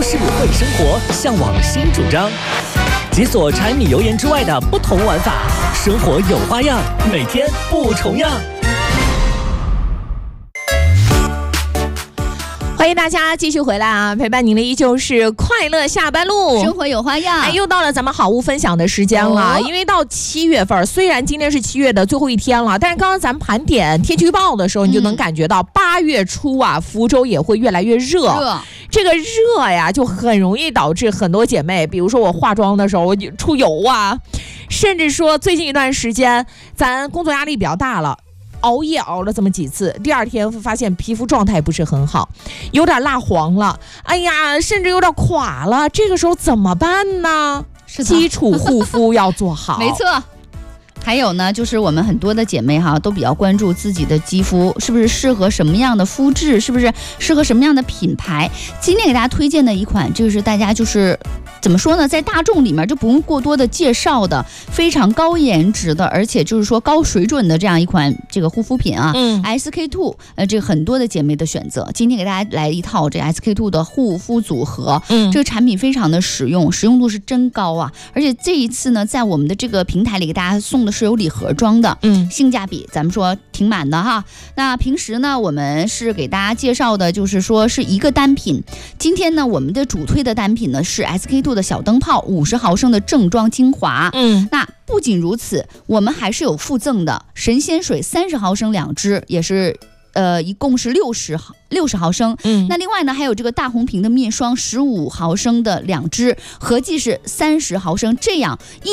事会生活，向往新主张，解锁柴米油盐之外的不同玩法，生活有花样，每天不重样。 欢迎大家继续回来啊！陪伴您的依旧是快乐下班路， 生活有花样。 又到了咱们好物分享的时间了。因为到7月份，虽然今天是7月的最后一天了，但是刚刚咱们盘点天气预报的时候，你就能感觉到8月初啊，福州也会越来越热。这个热呀，就很容易导致很多姐妹，比如说我化妆的时候出油啊，甚至说最近一段时间咱工作压力比较大了。熬夜熬了这么几次，第二天发现皮肤状态不是很好，有点蜡黄了，哎呀，甚至有点垮了，这个时候怎么办呢？基础护肤要做好。 没错。还有呢，就是我们很多的姐妹哈，都比较关注自己的肌肤是不是适合什么样的肤质，是不是适合什么样的品牌。今天给大家推荐的一款，这个是大家就是怎么说呢，在大众里面就不用过多的介绍的，非常高颜值的，而且就是说高水准的这样一款这个护肤品啊。SK2 这个很多的姐妹的选择，今天给大家来一套这 SK2 的护肤组合。这个产品非常的实用度是真高啊，而且这一次呢，在我们的这个平台里给大家送的是有礼盒装的，性价比咱们说挺满的哈。那平时呢，我们是给大家介绍的就是说是一个单品，今天呢我们的主推的单品呢是 SK2 的小灯泡50毫升的正装精华。那不仅如此，我们还是有附赠的神仙水30毫升2支，也是一共是60毫升。那另外呢，还有这个大红瓶的面霜15毫升的2支，合计是30毫升，这样